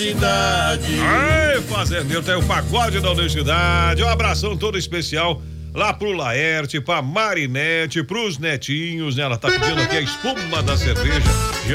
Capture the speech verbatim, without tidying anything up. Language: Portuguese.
Ai, fazendeiro, tem o pagode da honestidade. Um abração todo especial lá pro Laerte, pra Marinete, pros netinhos, né? Ela tá pedindo aqui a espuma da cerveja.